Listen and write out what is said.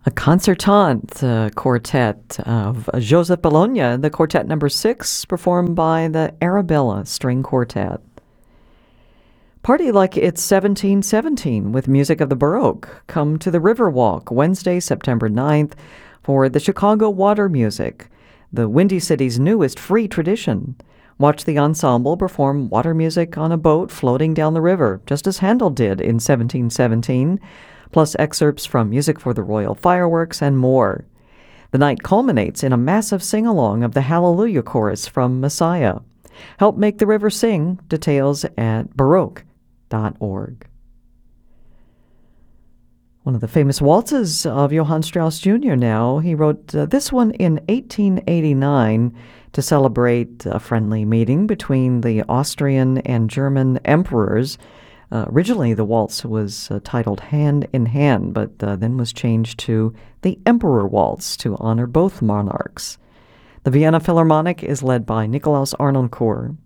A concertante quartet of Joseph Bologna, the quartet number 6, performed by the Arabella String Quartet. Party like it's 1717 with music of the Baroque. Come to the Riverwalk Wednesday, September 9th for the Chicago Water Music, the Windy City's newest free tradition. Watch the ensemble perform water music on a boat floating down the river, just as Handel did in 1717, plus excerpts from Music for the Royal Fireworks and more. The night culminates in a massive sing-along of the Hallelujah Chorus from Messiah. Help make the river sing. Details at baroque.org. One of the famous waltzes of Johann Strauss Jr. now. He wrote this one in 1889 to celebrate a friendly meeting between the Austrian and German emperors. Originally, the waltz was titled Hand in Hand, but then was changed to the Emperor Waltz to honor both monarchs. The Vienna Philharmonic is led by Nikolaus Arnoncourt.